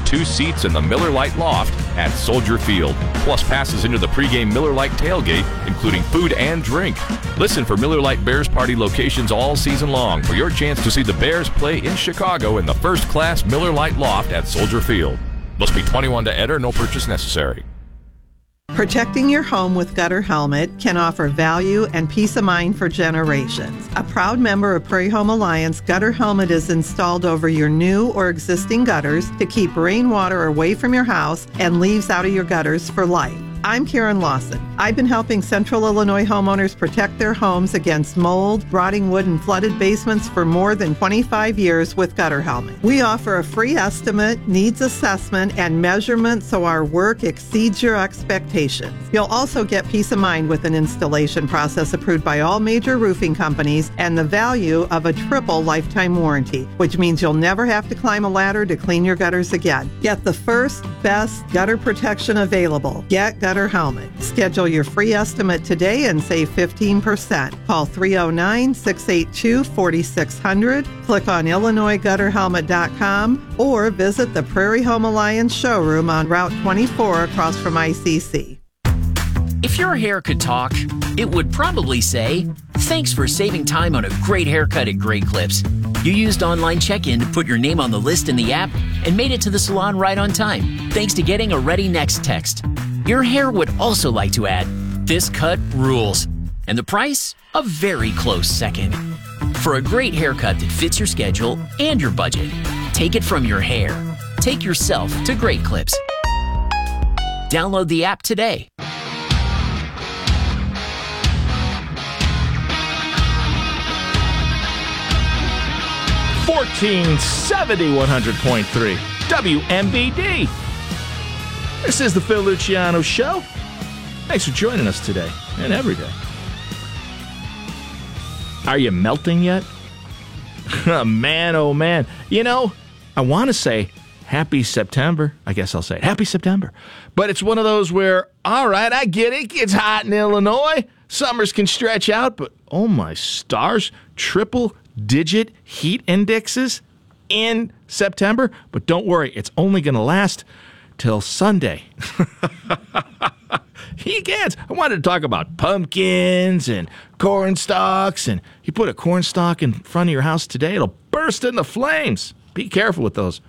2 seats in the Miller Lite Loft at Soldier Field, plus passes into the pregame Miller Lite tailgate, including food and drink. Listen for Miller Lite Bears Party locations all season long for your chance to see the Bears play in Chicago in the first-class Miller Lite Loft at Soldier Field. Must be 21 to enter, no purchase necessary. Protecting your home with Gutter Helmet can offer value and peace of mind for generations. A proud member of Prairie Home Alliance, Gutter Helmet is installed over your new or existing gutters to keep rainwater away from your house and leaves out of your gutters for life. I'm Karen Lawson. I've been helping Central Illinois homeowners protect their homes against mold, rotting wood, and flooded basements for more than 25 years with Gutter Helmet. We offer a free estimate, needs assessment, and measurement so our work exceeds your expectations. You'll also get peace of mind with an installation process approved by all major roofing companies and the value of a triple lifetime warranty, which means you'll never have to climb a ladder to clean your gutters again. Get the first, best gutter protection available. Get Gutter Helmet. Schedule your free estimate today and save 15%. Call 309-682-4600. Click on IllinoisGutterHelmet.com or visit the Prairie Home Alliance showroom on Route 24 across from ICC. If your hair could talk, it would probably say, "Thanks for saving time on a great haircut at Great Clips. You used online check-in to put your name on the list in the app and made it to the salon right on time, thanks to getting a Ready Next text." Your hair would also like to add, "This cut rules," and the price, a very close second. For a great haircut that fits your schedule and your budget, take it from your hair. Take yourself to Great Clips. Download the app today. 1470 100.3 WMBD. This is the Phil Luciano Show. Thanks for joining us today and every day. Are you melting yet? Man, oh man. You know, I want to say Happy September. I guess I'll say Happy September. But it's one of those where, all right, I get it. It gets hot in Illinois. Summers can stretch out, but oh my stars, triple-digit heat indexes in September. But don't worry, it's only going to last till Sunday. Egads. I wanted to talk about pumpkins and corn stalks, and you put a corn stalk in front of your house today, it'll burst into flames. Be careful with those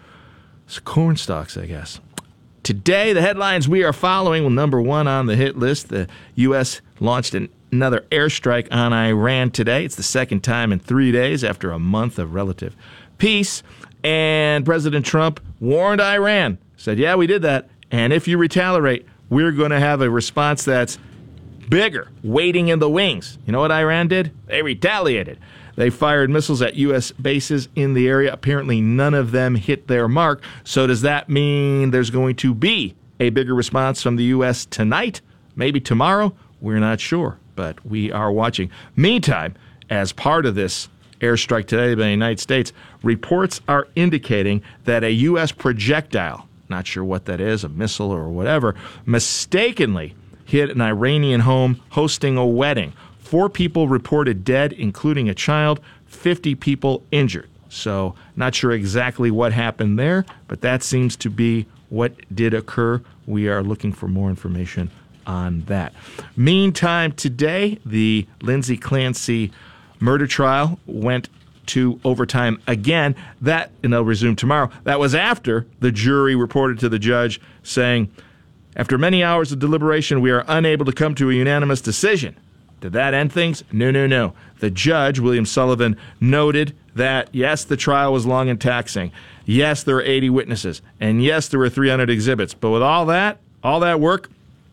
corn stalks, I guess. Today, the headlines we are following, well, number one on the hit list, the U.S. launched another airstrike on Iran today. It's the second time in 3 days after a month of relative peace. And President Trump warned Iran, said, yeah, we did that. And if you retaliate, we're going to have a response that's bigger, waiting in the wings. You know what Iran did? They retaliated. They fired missiles at U.S. bases in the area. Apparently, none of them hit their mark. So does that mean there's going to be a bigger response from the U.S. tonight? Maybe tomorrow? We're not sure, but we are watching. Meantime, as part of this airstrike today by the United States, reports are indicating that a U.S. projectile, not sure what that is, a missile or whatever, mistakenly hit an Iranian home hosting a wedding. 4 people reported dead, including a child, 50 people injured. So not sure exactly what happened there, but that seems to be what did occur. We are looking for more information on that. Meantime, today, the Lindsay Clancy murder trial went to overtime again. That, and they'll resume tomorrow. That was after the jury reported to the judge saying, after many hours of deliberation, we are unable to come to a unanimous decision. Did that end things? No. The judge, William Sullivan, noted that, yes, the trial was long and taxing. Yes, there were 80 witnesses. And yes, there were 300 exhibits. But with all that work,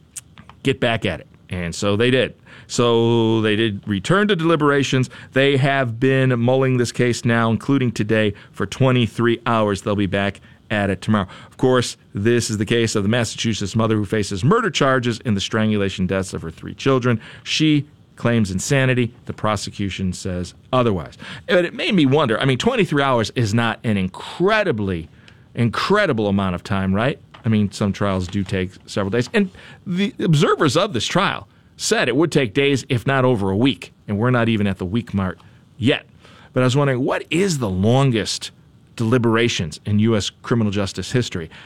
get back at it. And so they did. So they did return to deliberations. They have been mulling this case now, including today, for 23 hours. They'll be back at it tomorrow. Of course, this is the case of the Massachusetts mother who faces murder charges in the strangulation deaths of her 3 children. She claims insanity. The prosecution says otherwise. But it made me wonder, 23 hours is not an incredible amount of time, right? Some trials do take several days. And the observers of this trial said it would take days, if not over a week. And we're not even at the week mark yet. But I was wondering, what is the longest deliberations in U.S. criminal justice history?